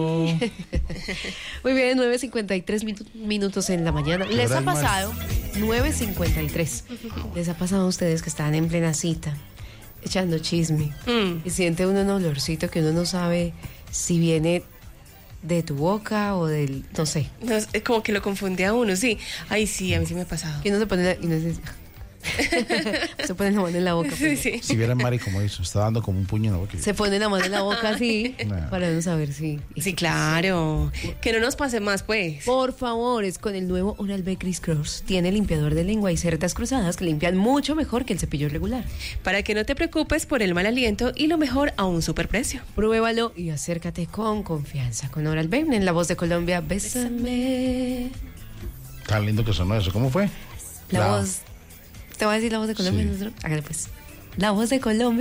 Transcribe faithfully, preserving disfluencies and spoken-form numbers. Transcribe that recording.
Muy bien, nueve cincuenta y tres minu- minutos en la mañana. ¿Les ha pasado? nueve cincuenta y tres. ¿Les ha pasado a ustedes que están en plena cita, echando chisme, Mm. y siente uno un olorcito que uno no sabe si viene de tu boca o del, no sé, No, es como que lo confunde a uno, sí. Ay, sí, a mí sí me ha pasado. que uno se pone la, y uno dice, se pone la mano en la boca? Sí, sí. Si vieran Mari como eso, está dando como un puño en la boca. Se pone la mano en la boca así, Nah. para no saber si... Sí, claro. Que no nos pase más, pues. Por favor, es con el nuevo Oral-B Criss Cross. Tiene limpiador de lengua y cerdas cruzadas que limpian mucho mejor que el cepillo regular. Para que no te preocupes por el mal aliento y lo mejor a un superprecio. Pruébalo y acércate con confianza. Con Oral-B, en La Voz de Colombia, bésame. Tan lindo que sonó eso. ¿Cómo fue? La voz... ¿Te voy a decir La Voz de Colombia? Sí. nosotros? Hágale pues. La Voz de Colombia.